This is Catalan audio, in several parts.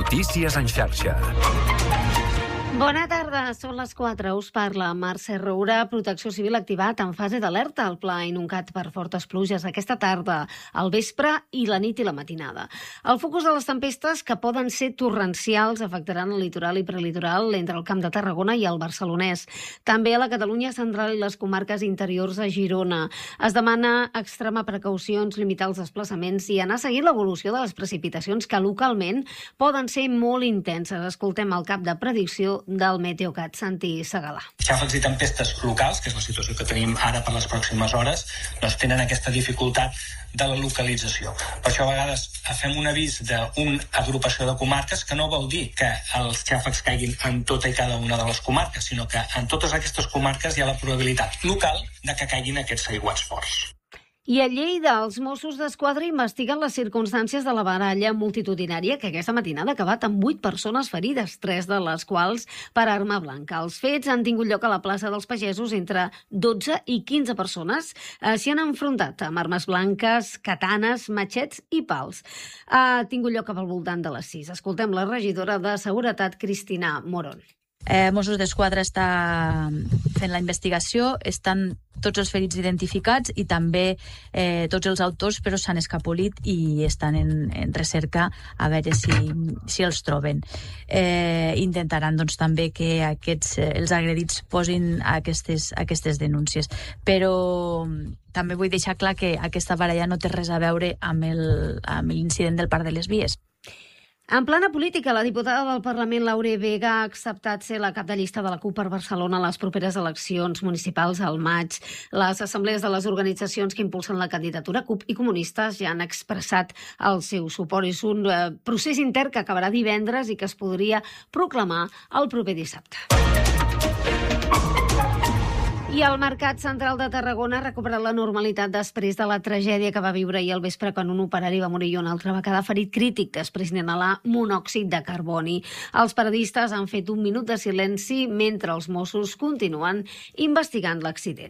Notícies en xarxa. Bona tarda, són les 4. Us parla Mercè Roura. Protecció Civil activat en fase d'alerta al Pla Inuncat per fortes pluges aquesta tarda, al vespre i la nit i la matinada. El focus de les tempestes, que poden ser torrencials, afectaran el litoral i prelitoral entre el Camp de Tarragona i el Barcelonès. També a la Catalunya central i les comarques interiors a Girona. Es demana extrema precaucions, limitar els desplaçaments i anar seguint l'evolució de les precipitacions que localment poden ser molt intenses. Escoltem el cap de predicció del Meteocat, Santi Segalà. Xàfecs i tempestes locals, que és la situació que tenim ara per les pròximes hores, doncs tenen aquesta dificultat de la localització. Per això a vegades fem un avís d'una agrupació de comarques, que no vol dir que els xàfecs caiguin en tota i cada una de les comarques, sinó que en totes aquestes comarques hi ha la probabilitat local de que caiguin aquests aiguats forts. I a Lleida, els Mossos d'Esquadra investiguen les circumstàncies de la baralla multitudinària que aquesta matinada ha acabat amb 8 persones ferides, 3 de les quals per arma blanca. Els fets han tingut lloc a la plaça dels Pagesos. Entre 12 i 15 persones s'hi han enfrontat amb armes blanques, katanes, matxets i pals. Ha tingut lloc al voltant de les 6. Escoltem la regidora de Seguretat, Cristina Morón. Mossos d'Esquadra està fent la investigació, estan tots els ferits identificats i també tots els autors, però s'han escapolit i estan en recerca a veure si els troben. Intentaran doncs, també que els agredits posin aquestes denúncies. Però també vull deixar clar que aquesta baralla no té res a veure amb l'incident del Parc de les Vies. En plana política, la diputada del Parlament, Laure Vega, ha acceptat ser la cap de llista de la CUP per Barcelona a les properes eleccions municipals al maig. Les assemblees de les organitzacions que impulsen la candidatura, CUP i comunistes, ja han expressat el seu suport. És un procés intern que acabarà divendres i que es podria proclamar el proper dissabte. I el Mercat Central de Tarragona ha recuperat la normalitat després de la tragèdia que va viure ahir al vespre quan un operari va morir i un altre va quedar ferit crític després d'inhalar monòxid de carboni. Els periodistes han fet un minut de silenci mentre els Mossos continuen investigant l'accident.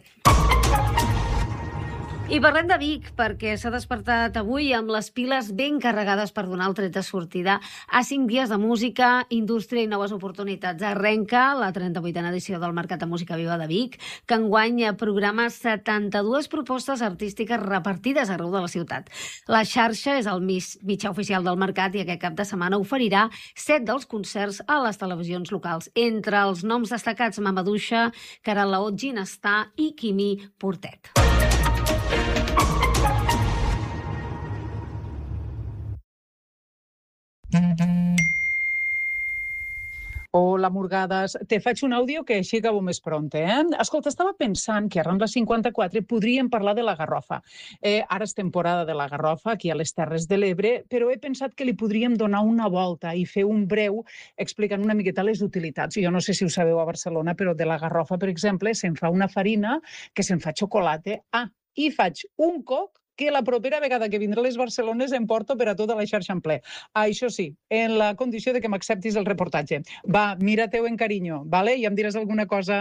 I parlem de Vic, perquè s'ha despertat avui amb les piles ben carregades per donar el tret de sortida a 5 dies de música, indústria i noves oportunitats. Arrenca la 38a edició del Mercat de Música Viva de Vic, que enguany programa 72 propostes artístiques repartides arreu de la ciutat. La xarxa és el mitjà oficial del mercat i aquest cap de setmana oferirà 7 dels concerts a les televisions locals. Entre els noms destacats, Mamaduixa, Caral Laot, Ginestar i Quimi Portet. Hola, Murgades. Te faig un àudio que així acabo més pronte. Escolta, estava pensant que a Rambla 54 podríem parlar de la garrofa. Ara és temporada de la garrofa aquí a les Terres de l'Ebre, però he pensat que li podríem donar una volta i fer un breu explicant una miqueta les utilitats. Jo no sé si ho sabeu a Barcelona, però de la garrofa, per exemple, se'n fa una farina que se'n fa xocolata. I faig un coc que la propera vegada que vindré a les Barcelones em porto per a tota la xarxa en ple. Això sí, en la condició de que m'acceptis el reportatge. Va, mira-te-ho en carinyo, vale? I em diràs alguna cosa.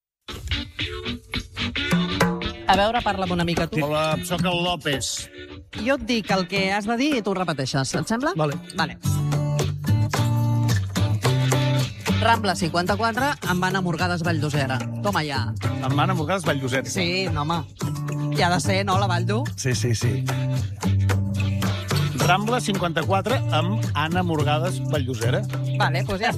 A veure, parla'm una mica tu. Hola, sóc el López. Jo et dic el que has de dir i tu ho repeteixes, et sembla? Vale. Rambla 54 amb Anna Murgades Valldosera. Toma ja. Amb Anna Murgades Valldosera. Sí, no, home. I ha de ser, no, la Valldo? Sí. Rambla 54 amb Anna Murgades Valldosera. Vale, doncs ja